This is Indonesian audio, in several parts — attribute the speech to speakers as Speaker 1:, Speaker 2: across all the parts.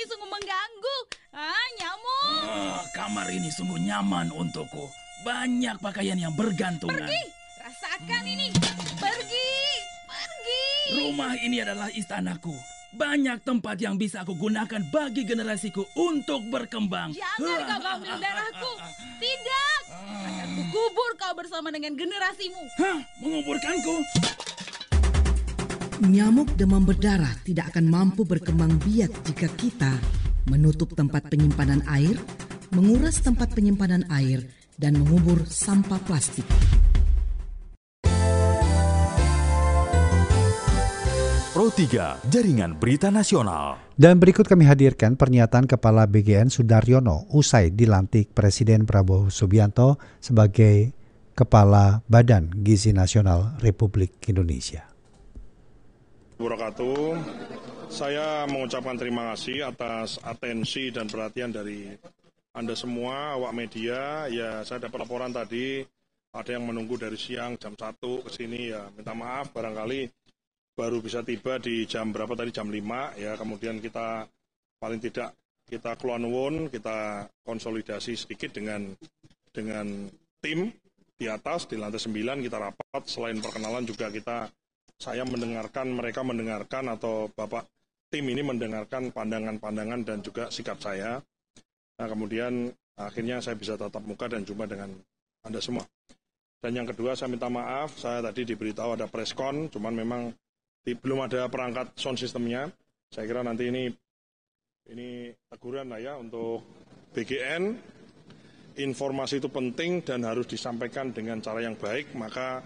Speaker 1: sungguh mengganggu. Nyamuk.
Speaker 2: Kamar ini sungguh nyaman untukku. Banyak pakaian yang bergantungan.
Speaker 1: Pergi, rasakan ini. Pergi.
Speaker 2: Rumah ini adalah istanaku. Banyak tempat yang bisa aku gunakan bagi generasiku untuk berkembang.
Speaker 1: Jangan kau ambil darahku. Tidak. Akan kukubur kau bersama dengan generasimu.
Speaker 2: Menguburkanku?
Speaker 3: Nyamuk demam berdarah tidak akan mampu berkembang biak jika kita menutup tempat penyimpanan air, menguras tempat penyimpanan air, dan mengubur sampah plastik.
Speaker 4: Pro 3, Jaringan Berita Nasional.
Speaker 5: Dan berikut kami hadirkan pernyataan Kepala BGN Sudaryono usai dilantik Presiden Prabowo Subianto sebagai Kepala Badan Gizi Nasional Republik Indonesia.
Speaker 6: Wabarakatuh. Saya mengucapkan terima kasih atas atensi dan perhatian dari Anda semua, awak media. Ya, saya dapat laporan tadi, ada yang menunggu dari siang jam 1 ke sini. Ya, minta maaf barangkali baru bisa tiba di jam berapa tadi, jam 5. Ya, kemudian kita paling tidak kita keluar nuwun, kita konsolidasi sedikit dengan tim di atas, di lantai 9 kita rapat. Selain perkenalan juga saya mendengarkan, mereka mendengarkan, atau Bapak tim ini mendengarkan pandangan-pandangan dan juga sikap saya. Nah, kemudian akhirnya saya bisa tatap muka dan jumpa dengan Anda semua. Dan yang kedua, saya minta maaf, saya tadi diberitahu ada preskon, cuman memang belum ada perangkat sound systemnya. Saya kira nanti ini teguran lah ya untuk BGN. Informasi itu penting dan harus disampaikan dengan cara yang baik, maka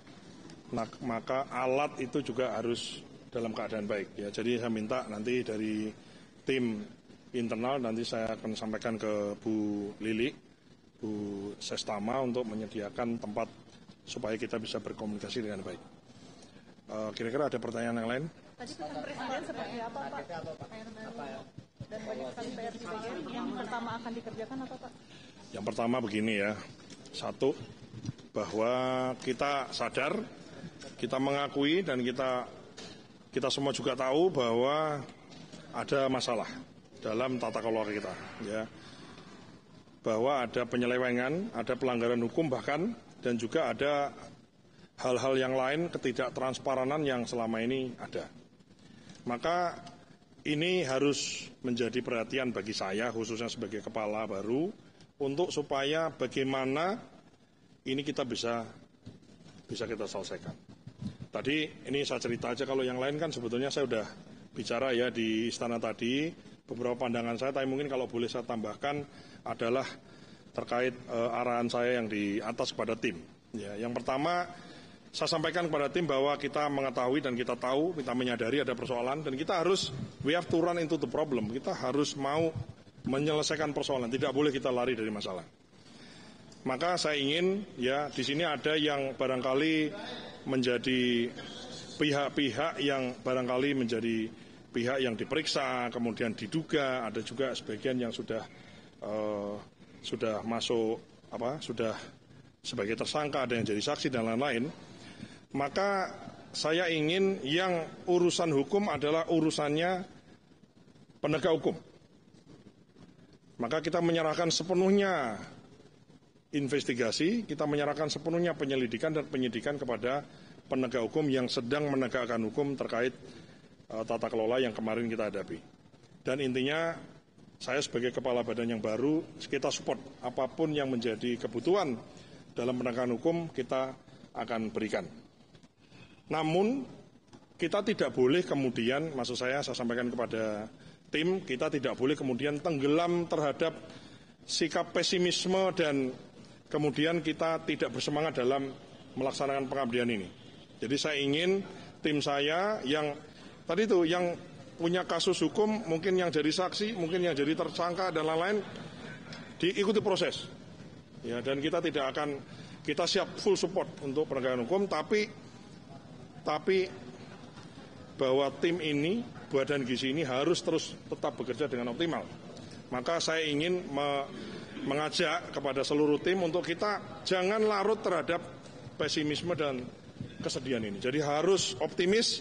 Speaker 6: alat itu juga harus dalam keadaan baik. Ya, jadi saya minta nanti dari tim internal nanti saya akan sampaikan ke Bu Lili, Bu Sestama untuk menyediakan tempat supaya kita bisa berkomunikasi dengan baik. Kira-kira ada pertanyaan yang lain?
Speaker 7: Tadi pesan Presiden seperti apa, Pak? Dan banyak sekali PR di BGN. Yang pertama akan dikerjakan apa, Pak?
Speaker 6: Yang pertama begini ya. Satu, bahwa kita sadar, kita mengakui dan kita semua juga tahu bahwa ada masalah dalam tata kelola kita, ya. Bahwa ada penyelewengan, ada pelanggaran hukum bahkan, dan juga ada hal-hal yang lain, ketidaktransparan yang selama ini ada. Maka ini harus menjadi perhatian bagi saya, khususnya sebagai kepala baru, untuk supaya bagaimana ini kita bisa kita selesaikan. Tadi ini saya cerita aja, kalau yang lain kan sebetulnya saya sudah bicara ya di istana tadi, beberapa pandangan saya, tapi mungkin kalau boleh saya tambahkan adalah terkait arahan saya yang di atas kepada tim. Ya, yang pertama, saya sampaikan kepada tim bahwa kita mengetahui dan kita tahu, kita menyadari ada persoalan, dan kita harus, we have to run into the problem. Kita harus mau menyelesaikan persoalan, tidak boleh kita lari dari masalah. Maka saya ingin, ya, di sini ada yang barangkali menjadi pihak-pihak yang barangkali menjadi pihak yang diperiksa, kemudian diduga, ada juga sebagian yang sudah masuk, sudah sebagai tersangka, ada yang jadi saksi dan lain-lain. Maka saya ingin yang urusan hukum adalah urusannya penegak hukum. Maka kita menyerahkan sepenuhnya investigasi, kita menyerahkan sepenuhnya penyelidikan dan penyidikan kepada penegak hukum yang sedang menegakkan hukum terkait tata kelola yang kemarin kita hadapi. Dan intinya, saya sebagai kepala badan yang baru, kita support apapun yang menjadi kebutuhan dalam penegakan hukum, kita akan berikan. Namun, kita tidak boleh kemudian, maksud saya sampaikan kepada tim, kita tidak boleh kemudian tenggelam terhadap sikap pesimisme dan kemudian kita tidak bersemangat dalam melaksanakan pengabdian ini. Jadi saya ingin tim saya yang tadi itu, yang punya kasus hukum, mungkin yang jadi saksi, mungkin yang jadi tersangka dan lain-lain, diikuti proses. Ya, dan kita tidak akan, kita siap full support untuk penegakan hukum, tapi bahwa tim ini, Badan Gizi ini harus terus tetap bekerja dengan optimal. Maka saya ingin mengajak kepada seluruh tim untuk kita jangan larut terhadap pesimisme dan kesedihan ini. Jadi harus optimis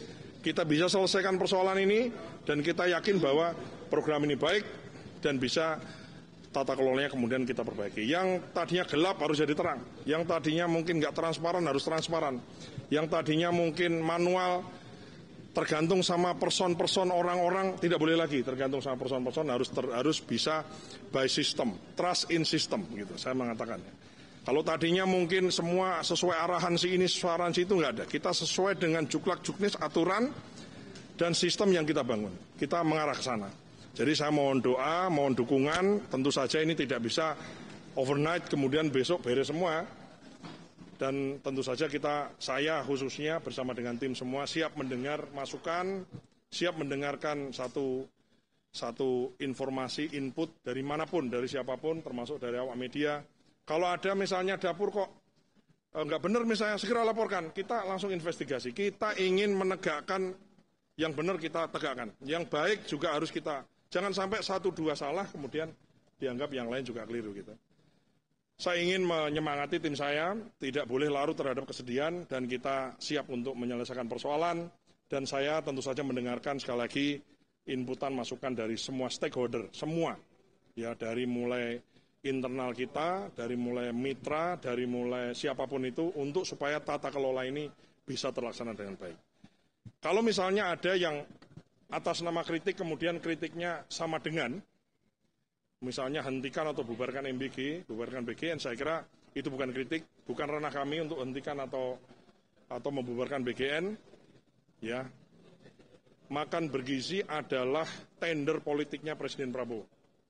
Speaker 6: kita bisa selesaikan persoalan ini dan kita yakin bahwa program ini baik dan bisa tata kelolanya kemudian kita perbaiki. Yang tadinya gelap harus jadi terang, yang tadinya mungkin nggak transparan harus transparan, yang tadinya mungkin manual tergantung sama person-person orang-orang tidak boleh lagi tergantung sama person-person, harus bisa by system, trust in system gitu saya mengatakannya. Kalau tadinya mungkin semua sesuai arahan si ini, arahan si itu nggak ada. Kita sesuai dengan juklak-juknis aturan dan sistem yang kita bangun. Kita mengarah ke sana. Jadi saya mohon doa, mohon dukungan. Tentu saja ini tidak bisa overnight kemudian besok beres semua. Dan tentu saja saya khususnya bersama dengan tim semua siap mendengar masukan, siap mendengarkan satu informasi, input dari manapun, dari siapapun, termasuk dari awak media. Kalau ada misalnya dapur kok nggak benar misalnya, segera laporkan. Kita langsung investigasi. Kita ingin menegakkan yang benar, kita tegakkan. Yang baik juga harus kita. Jangan sampai 1-2 salah kemudian dianggap yang lain juga keliru gitu. Saya ingin menyemangati tim saya, tidak boleh larut terhadap kesedihan dan kita siap untuk menyelesaikan persoalan. Dan saya tentu saja mendengarkan sekali lagi inputan masukan dari semua stakeholder, semua. Ya dari mulai internal kita, dari mulai mitra, dari mulai siapapun itu, untuk supaya tata kelola ini bisa terlaksana dengan baik. Kalau misalnya ada yang atas nama kritik, kemudian kritiknya sama dengan, misalnya hentikan atau bubarkan MBG, bubarkan BGN, saya kira itu bukan kritik, bukan ranah kami untuk hentikan atau membubarkan BGN, ya. Makan bergizi adalah tender politiknya Presiden Prabowo.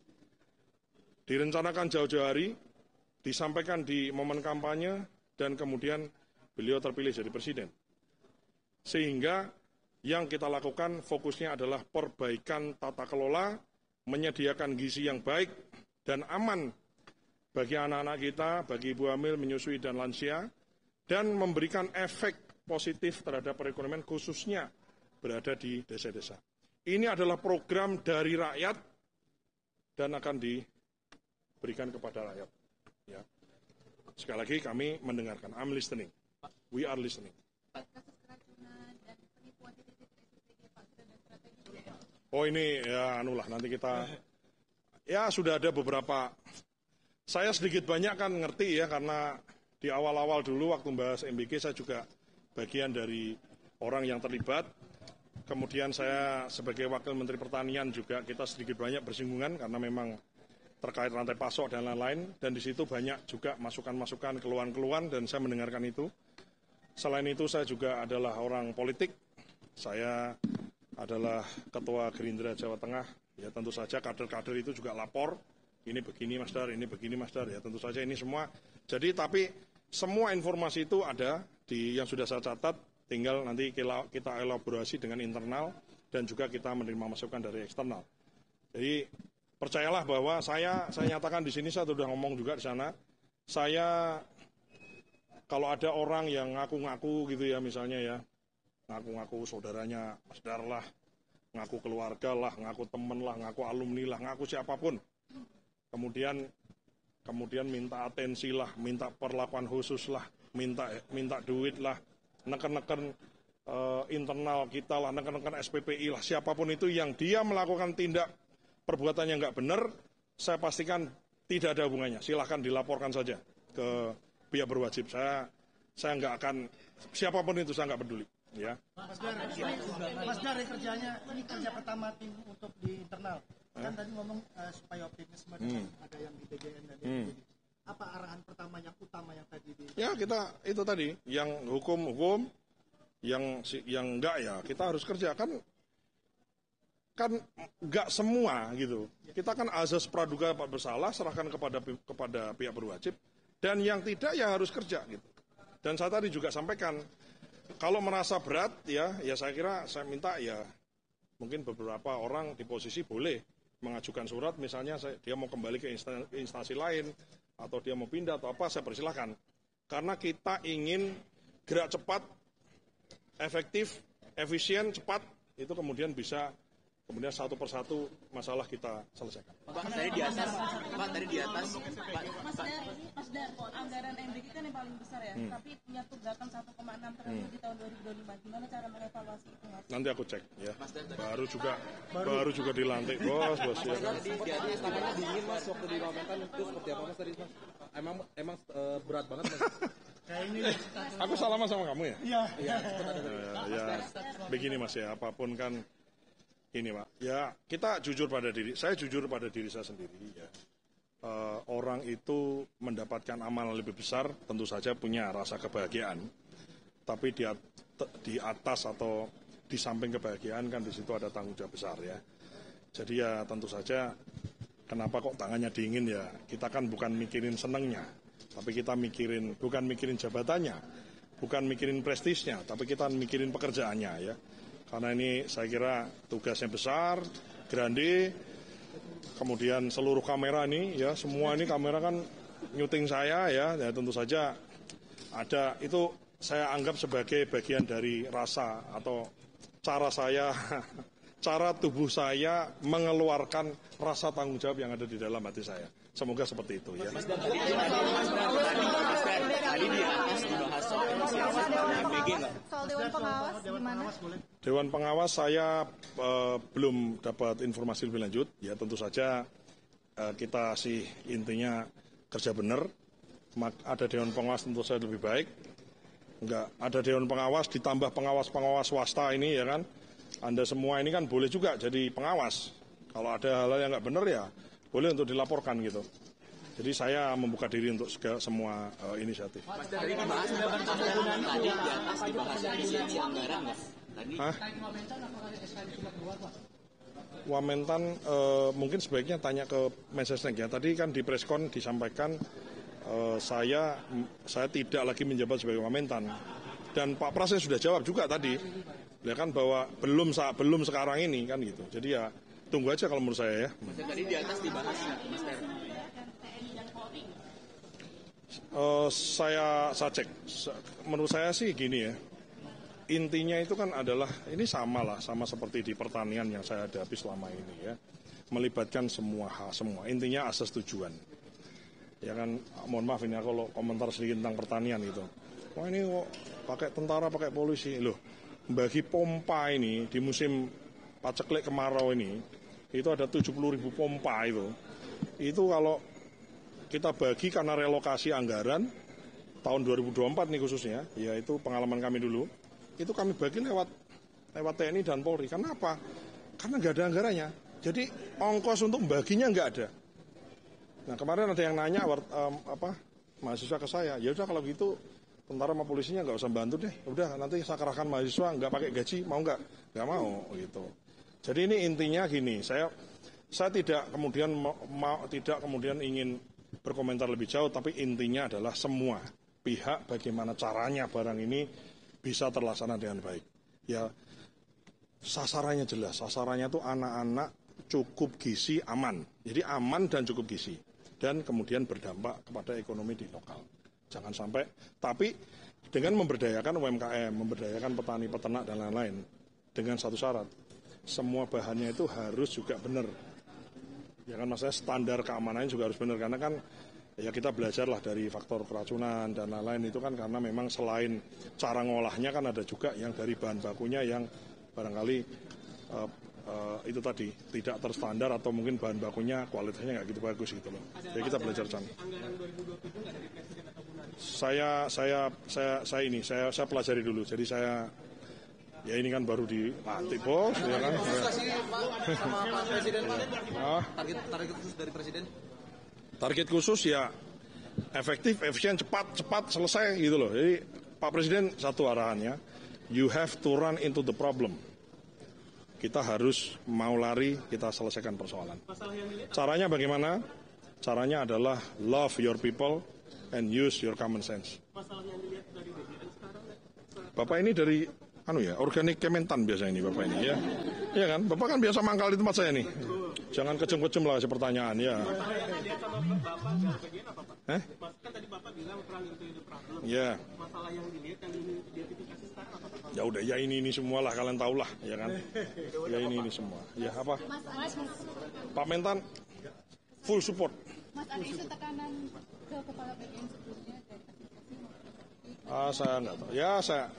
Speaker 6: Direncanakan jauh-jauh hari, disampaikan di momen kampanye, dan kemudian beliau terpilih jadi presiden. Sehingga yang kita lakukan fokusnya adalah perbaikan tata kelola, menyediakan gizi yang baik dan aman bagi anak-anak kita, bagi ibu hamil, menyusui, dan lansia, dan memberikan efek positif terhadap perekonomian khususnya berada di desa-desa. Ini adalah program dari rakyat dan akan diberikan kepada rakyat. Ya. Sekali lagi kami mendengarkan. I'm listening. We are listening. Oh ini ya nanti kita ya sudah ada beberapa. Saya sedikit banyak kan ngerti ya karena di awal-awal dulu waktu membahas MBG saya juga bagian dari orang yang terlibat. Kemudian saya sebagai Wakil Menteri Pertanian juga kita sedikit banyak bersinggungan karena memang terkait rantai pasok dan lain-lain. Dan di situ banyak juga masukan-masukan, keluhan-keluhan dan saya mendengarkan itu. Selain itu saya juga adalah orang politik. Saya adalah Ketua Gerindra Jawa Tengah. Ya tentu saja kader-kader itu juga lapor. Ini begini Mas Dar, ini begini Mas Dar. Ya tentu saja ini semua. Jadi tapi semua informasi itu ada yang sudah saya catat. Tinggal nanti kita elaborasi dengan internal dan juga kita menerima masukan dari eksternal. Jadi percayalah bahwa saya nyatakan di sini, saya sudah ngomong juga di sana. Saya kalau ada orang yang ngaku-ngaku gitu ya misalnya ya, ngaku-ngaku saudaranya Mas Dar lah, ngaku keluarga lah, ngaku temen lah, ngaku alumni lah, ngaku siapapun. Kemudian minta atensi lah, minta perlakuan khusus lah, minta duit lah. Neken-neken internal kita lah, neken-neken SPPI lah, siapapun itu yang dia melakukan tindak perbuatan yang nggak benar, saya pastikan tidak ada hubungannya. Silahkan dilaporkan saja ke pihak berwajib. Saya nggak akan, siapapun itu saya nggak peduli. Ya.
Speaker 8: Mas Dar, kerjanya ini kerja pertama tim untuk di internal. Kan tadi ngomong supaya optimisme ada yang di BGN dan di BGN. Apa arahan pertama yang utama yang tadi Ya
Speaker 6: kita itu tadi yang hukum yang enggak ya kita harus kerja kan enggak semua gitu. Kita kan azas praduga bersalah serahkan kepada pihak berwajib dan yang tidak ya harus kerja gitu. Dan saya tadi juga sampaikan kalau merasa berat ya saya kira saya minta ya mungkin beberapa orang di posisi boleh mengajukan surat misalnya dia mau kembali ke instansi lain atau dia mau pindah atau apa, saya persilahkan. Karena kita ingin gerak cepat, efektif, efisien, cepat, itu kemudian bisa kemudian satu persatu masalah kita selesaikan.
Speaker 9: Pak, tadi di atas, Pak,
Speaker 7: Mas Dar, anggaran MBG kan yang paling besar ya, tapi punya tunggakan 1,6 triliun di tahun 2025. Gimana cara mengevaluasi itu, Mas?
Speaker 6: Nanti aku cek ya. Baru juga dilantik, bos ya.
Speaker 9: Di atas tangannya dingin, Mas, waktu di Wamentan itu seperti apa, Mas, tadi, Mas? Emang berat banget, Mas.
Speaker 6: Aku salaman sama kamu ya?
Speaker 8: Iya.
Speaker 6: Ya, begini Mas ya, apapun kan ini Pak. Ya, saya jujur pada diri saya sendiri ya. Orang itu mendapatkan amal lebih besar tentu saja punya rasa kebahagiaan. Tapi di atas atau di samping kebahagiaan kan di situ ada tanggung jawab besar ya. Jadi ya tentu saja kenapa kok tangannya dingin ya? Kita kan bukan mikirin senengnya, tapi kita bukan mikirin jabatannya, bukan mikirin prestisnya, tapi kita mikirin pekerjaannya ya. Karena ini saya kira tugasnya besar, grande, kemudian seluruh kamera ini ya, semua ini kamera kan nyuting saya ya tentu saja ada itu saya anggap sebagai bagian dari rasa atau cara tubuh saya mengeluarkan rasa tanggung jawab yang ada di dalam hati saya. Semoga seperti itu ya.
Speaker 9: Mas, tadi di atas dibahas soal MBG nggak?
Speaker 7: Soal Dewan Pengawas gimana?
Speaker 6: Dewan Pengawas saya belum dapat informasi lebih lanjut. Ya tentu saja kita sih intinya kerja benar. Ada Dewan Pengawas tentu saja lebih baik. Enggak ada Dewan Pengawas ditambah pengawas-pengawas swasta ini ya kan. Anda semua ini kan boleh juga jadi pengawas. Kalau ada hal-hal yang nggak benar ya boleh untuk dilaporkan gitu. Jadi saya membuka diri untuk semua inisiatif.
Speaker 9: Mas, tadi dibahas tadi di atas dibahas efisiensi anggaran nggak? Tadi.
Speaker 6: Wamentan mungkin sebaiknya tanya ke Mensesnek ya. Tadi kan di preskon disampaikan saya tidak lagi menjabat sebagai Wamentan. Dan Pak Pras sudah jawab juga tadi, ya kan bahwa belum sekarang ini kan gitu. Jadi ya tunggu aja kalau menurut saya ya.
Speaker 9: Mas, tadi di atas dibahas Mas Ter.
Speaker 6: Saya cek. Menurut saya sih gini ya. Intinya itu kan adalah ini sama seperti di pertanian yang saya hadapi selama ini ya. Melibatkan semua. Intinya asas tujuan. Ya kan, mohon maaf ini kalau komentar sedikit tentang pertanian itu. Wah ini kok pakai tentara, pakai polisi. Loh, bagi pompa ini di musim paceklik kemarau ini, itu ada 70.000 pompa itu. Itu kalau kita bagi karena relokasi anggaran, tahun 2024 nih khususnya, yaitu pengalaman kami dulu, itu kami bagi lewat TNI dan Polri. Kenapa? Karena nggak ada anggarannya. Jadi ongkos untuk baginya nggak ada. Nah kemarin ada yang nanya mahasiswa ke saya, ya udah kalau gitu tentara sama polisinya nggak usah bantu deh, udah nanti saya kerahkan mahasiswa nggak pakai gaji, mau nggak mau gitu. Jadi ini intinya gini, saya tidak kemudian ingin berkomentar lebih jauh, tapi intinya adalah semua pihak bagaimana caranya barang ini bisa terlaksana dengan baik. Ya sasarannya jelas, sasarannya itu anak-anak cukup gizi aman, jadi aman dan cukup gizi. Dan kemudian berdampak kepada ekonomi di lokal. Jangan sampai, tapi dengan memberdayakan UMKM, memberdayakan petani, peternak, dan lain-lain. Dengan satu syarat, semua bahannya itu harus juga benar. Ya kan maksudnya standar keamanannya juga harus benar. Karena kan ya kita belajarlah dari faktor keracunan dan lain-lain itu kan karena memang selain cara ngolahnya kan ada juga yang dari bahan bakunya yang barangkali itu tadi tidak terstandar atau mungkin bahan bakunya kualitasnya nggak gitu bagus gitu loh. Jadi kita belajar sana. Saya pelajari dulu. Jadi saya ya ini kan baru dilantik bos ya kan.
Speaker 9: Sama Pak Presiden target khusus dari Presiden.
Speaker 6: Target khusus ya efektif, efisien, cepat selesai gitu loh. Jadi Pak Presiden satu arahannya, you have to run into the problem. Kita harus mau lari, kita selesaikan persoalan. Caranya bagaimana? Caranya adalah love your people and use your common sense. Bapak ini dari organik Kementan biasa ini Bapak ini ya. Iya kan? Bapak kan biasa mangkal di tempat saya nih. Jangan kejem-kejem lah pertanyaan ya. Kan tadi Bapak bilang perang itu problem. Ya. Masalah yang dilihat yang diidentifikasi sekarang apa? Ya udah, ya ini semua lah, kalian tahu lah, ya kan? Ya ini semua. Ya apa? Pak Mentan full support.
Speaker 1: Mas, ada isu tekanan ke kepala BGN sebelumnya dari
Speaker 6: Saya nggak tahu. Ya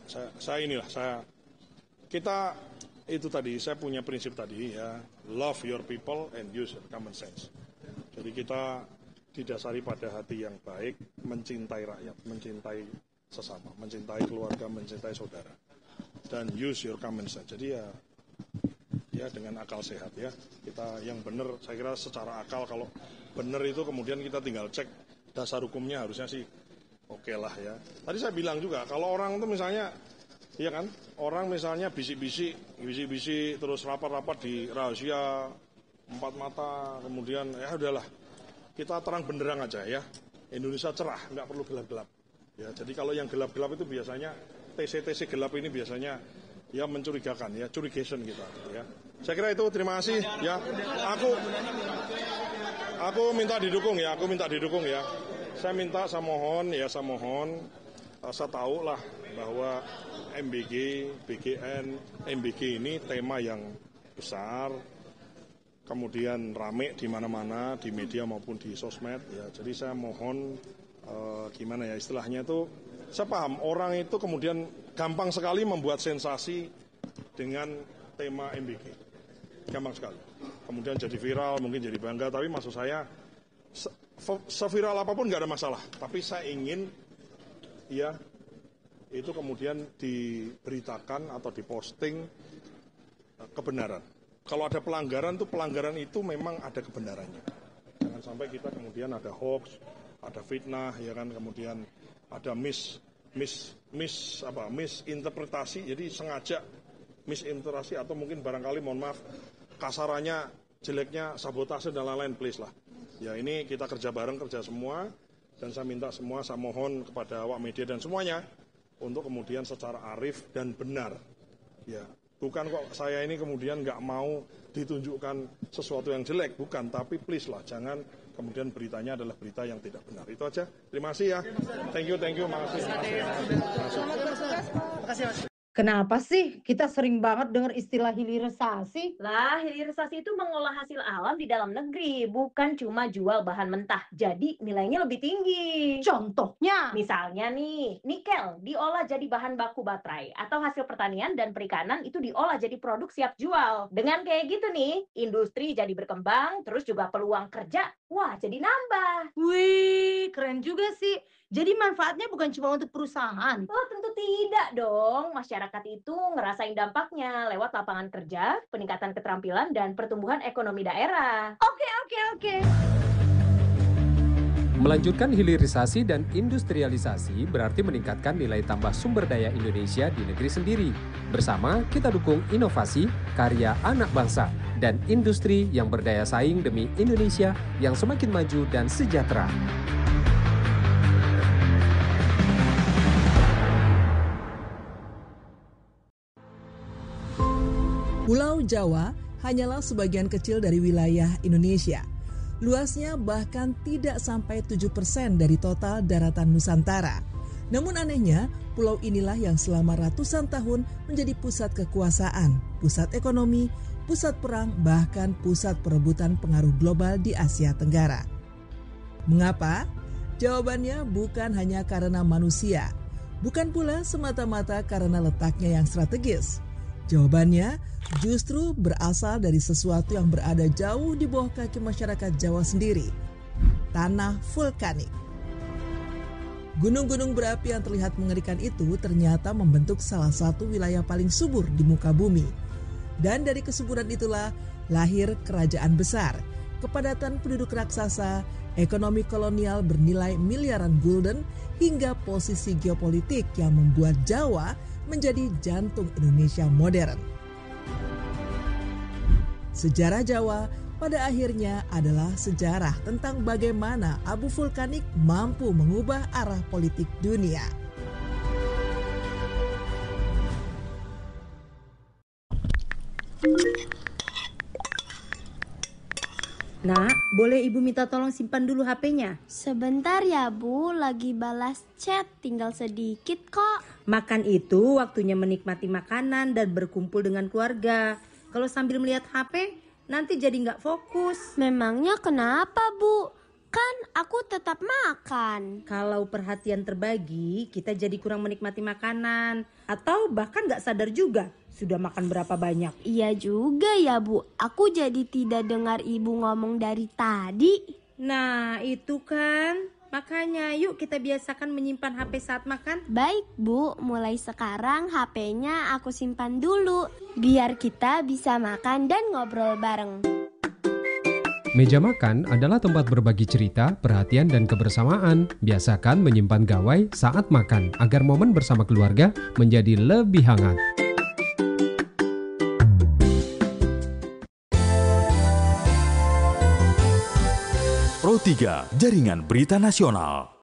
Speaker 6: kita itu tadi, saya punya prinsip tadi ya, love your people and use your common sense. Jadi kita didasari pada hati yang baik, mencintai rakyat, mencintai sesama, mencintai keluarga, mencintai saudara, dan use your common sense. Jadi ya dengan akal sehat ya, kita yang benar, saya kira secara akal kalau benar itu kemudian kita tinggal cek dasar hukumnya, harusnya sih oke lah ya. Tadi saya bilang juga, kalau orang itu misalnya, iya kan, orang misalnya bisik-bisik terus rapat-rapat di rahasia 4 mata, kemudian ya udahlah, kita terang benderang aja ya. Indonesia cerah, nggak perlu gelap-gelap. Ya, jadi kalau yang gelap-gelap itu biasanya TC gelap ini biasanya ya mencurigakan ya, curigation kita ya. Saya kira itu, terima kasih ya. Aku minta didukung ya, Saya mohon, saya tahu lah bahwa MBG, BGN, MBG ini tema yang besar, kemudian rame di mana-mana, di media maupun di sosmed ya. Jadi saya mohon gimana ya istilahnya itu, saya paham orang itu kemudian gampang sekali membuat sensasi dengan tema MBG, gampang sekali. Kemudian jadi viral, mungkin jadi bangga, tapi maksud saya seviral apapun nggak ada masalah. Tapi saya ingin ya itu kemudian diberitakan atau diposting kebenaran. Kalau ada pelanggaran itu memang ada kebenarannya. Jangan sampai kita kemudian ada hoax, ada fitnah, ya kan, kemudian ada misinterpretasi, jadi sengaja misinterpretasi atau mungkin barangkali mohon maaf kasarannya, jeleknya, sabotase dan lain-lain, please lah. Ya ini kita kerja bareng, kerja semua, dan saya minta semua, saya mohon kepada awak media dan semuanya untuk kemudian secara arif dan benar. Ya, bukan kok saya ini kemudian nggak mau ditunjukkan sesuatu yang jelek, bukan, tapi please lah, jangan kemudian beritanya adalah berita yang tidak benar. Itu aja. Terima kasih ya. Thank you, makasih.
Speaker 10: Kenapa sih kita sering banget dengar istilah hilirisasi?
Speaker 11: Lah, hilirisasi itu mengolah hasil alam di dalam negeri, bukan cuma jual bahan mentah. Jadi nilainya lebih tinggi.
Speaker 10: Contohnya?
Speaker 11: Misalnya nih, nikel diolah jadi bahan baku baterai, atau hasil pertanian dan perikanan itu diolah jadi produk siap jual. Dengan kayak gitu nih, industri jadi berkembang, terus juga peluang kerja, wah jadi nambah.
Speaker 10: Wih, keren juga sih. Jadi manfaatnya bukan cuma untuk perusahaan.
Speaker 11: Oh, tentu tidak dong. Masyarakat itu ngerasain dampaknya lewat lapangan kerja, peningkatan keterampilan, dan pertumbuhan ekonomi daerah.
Speaker 10: Oke.
Speaker 12: Melanjutkan hilirisasi dan industrialisasi berarti meningkatkan nilai tambah sumber daya Indonesia di negeri sendiri. Bersama kita dukung inovasi, karya anak bangsa, dan industri yang berdaya saing demi Indonesia yang semakin maju dan sejahtera.
Speaker 13: Pulau Jawa hanyalah sebagian kecil dari wilayah Indonesia. Luasnya bahkan tidak sampai 7% dari total daratan Nusantara. Namun anehnya, pulau inilah yang selama ratusan tahun menjadi pusat kekuasaan, pusat ekonomi, pusat perang, bahkan pusat perebutan pengaruh global di Asia Tenggara. Mengapa? Jawabannya bukan hanya karena manusia, bukan pula semata-mata karena letaknya yang strategis. Jawabannya justru berasal dari sesuatu yang berada jauh di bawah kaki masyarakat Jawa sendiri, tanah vulkanik. Gunung-gunung berapi yang terlihat mengerikan itu ternyata membentuk salah satu wilayah paling subur di muka bumi. Dan dari kesuburan itulah lahir kerajaan besar, kepadatan penduduk raksasa, ekonomi kolonial bernilai miliaran gulden, hingga posisi geopolitik yang membuat Jawa menjadi jantung Indonesia modern. Sejarah Jawa pada akhirnya adalah sejarah tentang bagaimana abu vulkanik mampu mengubah arah politik dunia.
Speaker 10: Nak, boleh ibu minta tolong simpan dulu HP-nya?
Speaker 14: Sebentar ya Bu, lagi balas chat, tinggal sedikit kok. Makan itu waktunya menikmati makanan dan berkumpul dengan keluarga. Kalau sambil melihat HP, nanti jadi nggak fokus.
Speaker 15: Memangnya kenapa, Bu? Kan aku tetap makan.
Speaker 14: Kalau perhatian terbagi, kita jadi kurang menikmati makanan. Atau bahkan gak sadar juga sudah makan berapa banyak.
Speaker 15: Iya juga ya, Bu. Aku jadi tidak dengar Ibu ngomong dari tadi.
Speaker 14: Nah, itu kan. Makanya yuk kita biasakan menyimpan HP saat makan.
Speaker 15: Baik, Bu. Mulai sekarang HP-nya aku simpan dulu. Biar kita bisa makan dan ngobrol bareng.
Speaker 12: Meja makan adalah tempat berbagi cerita, perhatian, dan kebersamaan. Biasakan menyimpan gawai saat makan agar momen bersama keluarga menjadi lebih hangat.
Speaker 4: Pro 3, Jaringan Berita Nasional.